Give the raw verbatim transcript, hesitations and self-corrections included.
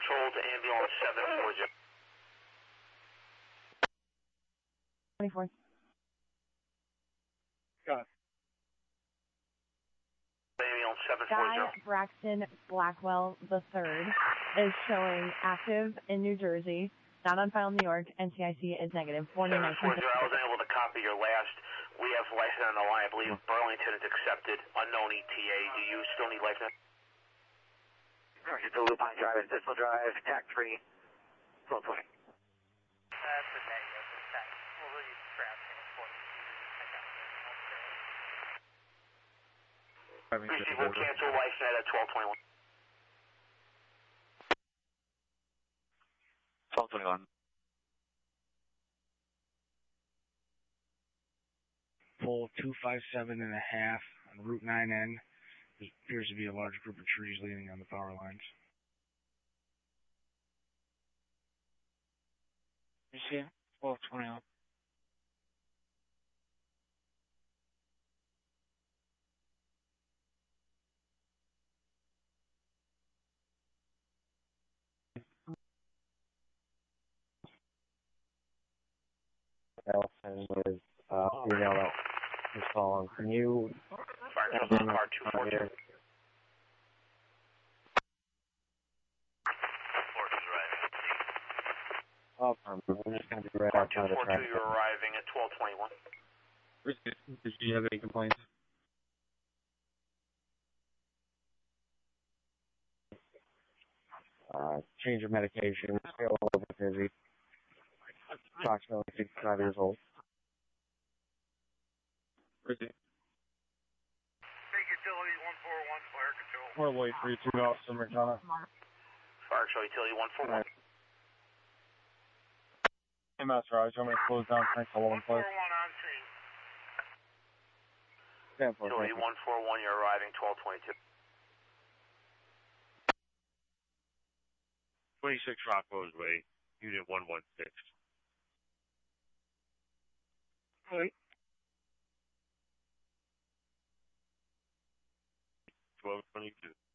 Control to ambulance seven four zero. twenty-four. Got it. Ambulance seven four Guy zero. Braxton Blackwell the third is showing active in New Jersey, not on file in New York. N C I C is negative. Born in seven four zero. I was unable to copy your last. We have license on the line. I believe Burlington is accepted. Unknown E T A. Do you still need license? Roger, the Lupine Drive and Thistle Drive, T A C three, twelve twenty. That's a negative. Thanks. We'll leave traffic for you. Receive will cancel license at twelve twenty-one. twelve twenty-one. Full two five seven and a half on Route nine N. There appears to be a large group of trees leaning on the power lines. You see it? twelve twenty-one. Nelson was uh, email out this call. Can you Fire Control car two four zero. Oh, um, we're just going to be right Car outside two the four track. two, you're arriving at twelve twenty-one. Did you have any complaints? Uh, change of medication, still a little bit busy. Approximately sixty-five years old. Ricky. Take utility one four one, fire control. Portable eight three two, Officer McDonough. Fire Control utility one four one. Hey, Master Raj, you want me to close down Frank Sullivan one four Place? one on scene. ten four, Utility one four one, you're arriving twelve twenty-two. twenty-six Rockwell's Way, Unit one one six. Right. twelve twenty-two.